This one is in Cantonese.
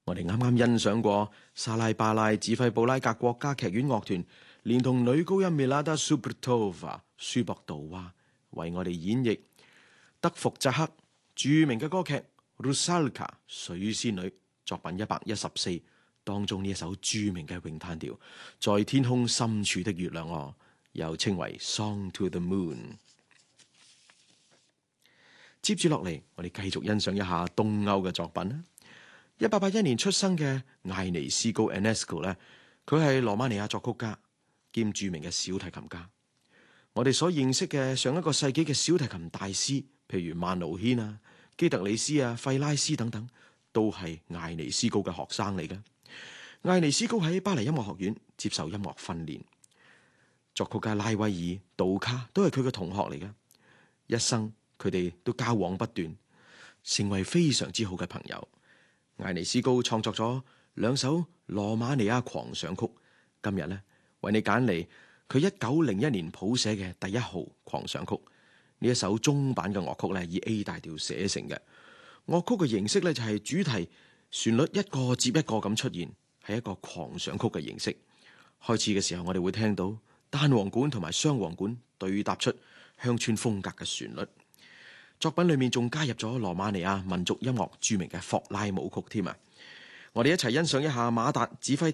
我哋啱啱欣賞過薩拉巴拉指揮布拉格國家劇院樂團，連同女高音 Milada Subrtova 舒博杜娃為我哋演繹德福扎克著名嘅歌劇《Rusalka 水仙女》作品114當中呢一首著名嘅詠嘆調，在天空深處的月亮哦，又稱為 Song to the Moon。接住落嚟，我哋繼續欣賞一下東歐嘅作品啦。1881年出生嘅艾尼斯高 Enescu 咧，佢係羅馬尼亞作曲家兼著名嘅小提琴家。我哋所認識嘅上一個世紀嘅小提琴大師，譬如曼努軒啊、基特里斯啊、費拉斯等等，都係艾尼斯高嘅學生嚟嘅。艾尼斯高喺巴黎音樂學院接受音樂訓練，作曲家拉威爾、杜卡都係佢嘅同學嚟嘅。一生佢哋都交往不斷，成為非常之好嘅朋友。艾尼斯高創作咗2首羅馬尼亞狂想曲，今日呢，為你揀嚟佢1901年譜寫嘅第1號狂想曲。呢一首中版嘅樂曲咧，以 A 大調寫成嘅。樂曲嘅形式咧就係主題旋律一個接一個咁出現，係一個狂想曲嘅形式。開始嘅時候，我哋會聽到單簧管同埋雙簧管對搭出鄉村風格嘅旋律。作品裏面仲加入咗羅馬尼亞民族音樂著名嘅霍拉舞曲添啊！我哋一齊欣賞一下馬達指揮